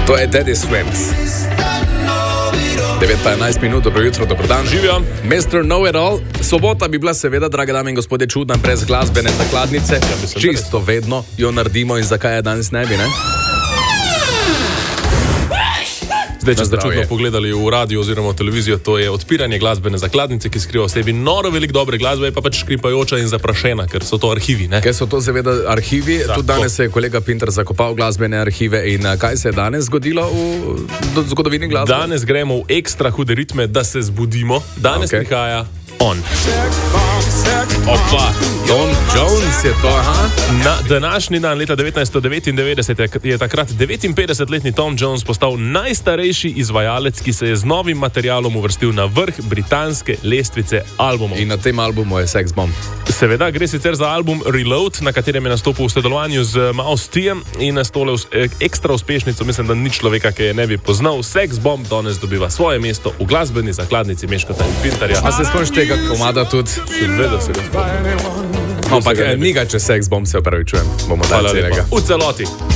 To je Teddy Swims. 9:11 minut, dobro jutro, dobro dan. Živijo. Mr. Know-it-all. Sobota bi bila seveda, drage dame in gospodje, čudna brez glasbene zakladnice. Čisto vedno jo naredimo in zakaj je danes ne bi, ne? Zdaj, če ste čudno pogledali v radio oziroma v televizijo, to je odpiranje glasbene zakladnice, ki skriva v sebi noro veliko dobre glasbe, pa pač škripajoča in zaprašena, ker so to arhivi, ne? Ker so to seveda arhivi. Da, tudi danes se je kolega Pinter zakopal glasbene arhive in kaj se je danes zgodilo v zgodovini glasbe? Danes gremo v ekstra hude ritme, da se zbudimo. Danes prihaja on. Opa, Tom Jones je to, aha. Na današnji dan, leta 1999, je takrat 59-letni Tom Jones postal najstarejši izvajalec, ki se je z novim materialom uvrstil na vrh britanske lestvice albumov. In na tem albumu je Sex Bomb. Seveda, gre sicer za album Reload, na katerem je nastopil v sodelovanju z Mouse T-em in s tole ekstra uspešnico, mislim, da ni človeka, ki je ne bi poznal. Sex Bomb danes dobiva svoje mesto v glasbeni zakladnici Meškota in Pintarja. A se spomniš tega komada tudi? Seveda se ga spomnim. Ampak ni ga, če Sex Bomb, se opravičujem. Bomo dali celega. V celoti.